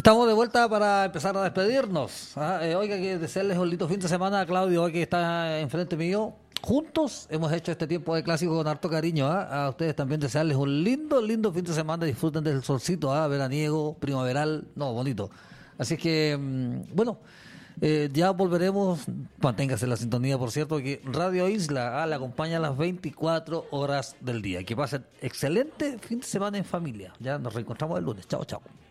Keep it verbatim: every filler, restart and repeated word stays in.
Estamos de vuelta para empezar a despedirnos. Ah, eh, oiga, que desearles un lindo fin de semana a Claudio, hoy que está enfrente mío. Juntos hemos hecho este tiempo de clásico con harto cariño. ¿ah? A ustedes también desearles un lindo, lindo fin de semana. Disfruten del solcito, ¿ah? Veraniego, primaveral, no, bonito. Así que, mm, bueno, eh, ya volveremos. Manténgase en la sintonía, por cierto, que Radio Isla ¿ah? la acompaña a las veinticuatro horas del día. Que pasen excelente fin de semana en familia. Ya nos reencontramos el lunes. Chao, chao.